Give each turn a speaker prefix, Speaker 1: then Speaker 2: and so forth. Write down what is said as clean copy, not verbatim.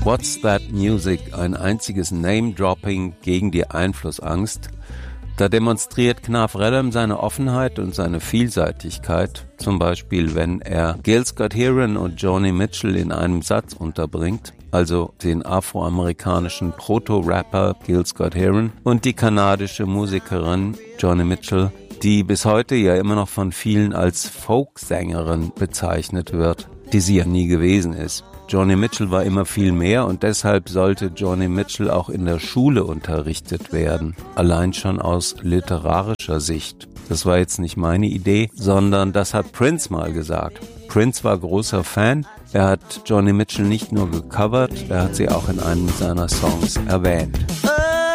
Speaker 1: What's That Music? Ein einziges Name-Dropping gegen die Einflussangst. Da demonstriert Knarf Reddam seine Offenheit und seine Vielseitigkeit, zum Beispiel wenn er Gil Scott-Heron und Joni Mitchell in einem Satz unterbringt, also den afroamerikanischen Proto-Rapper Gil Scott-Heron und die kanadische Musikerin Joni Mitchell, die bis heute ja immer noch von vielen als Folksängerin bezeichnet wird, die sie ja nie gewesen ist. Joni Mitchell war immer viel mehr und deshalb sollte Joni Mitchell auch in der Schule unterrichtet werden. Allein schon aus literarischer Sicht. Das war jetzt nicht meine Idee, sondern das hat Prince mal gesagt. Prince war großer Fan. Er hat Joni Mitchell nicht nur gecovert, er hat sie auch in einem seiner Songs erwähnt.